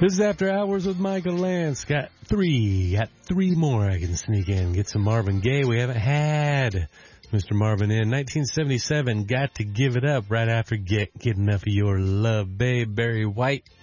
This is After Hours with Michael Lance. Got three more I can sneak in. Get some Marvin Gaye. We haven't had Mr. Marvin in. 1977, Got to Give It Up right after Get Enough of Your Love, Babe. Barry White,